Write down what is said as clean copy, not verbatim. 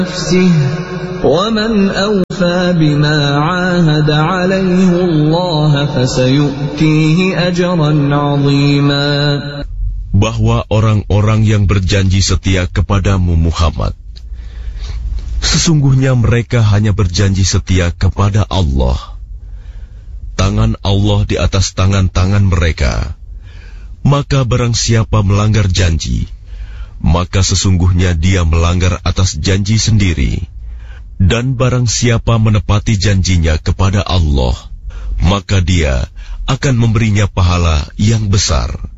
نفسه ومن أوفى بما عاهد عليه الله فسيؤتيه أجرا عظيما. Bahwa orang-orang yang berjanji setia kepadamu Muhammad, sesungguhnya mereka hanya berjanji setia kepada Allah. Tangan Allah di atas tangan-tangan mereka. Maka barang siapa melanggar janji, maka sesungguhnya dia melanggar atas janji sendiri. Dan barang siapa menepati janjinya kepada Allah, maka dia akan memberinya pahala yang besar.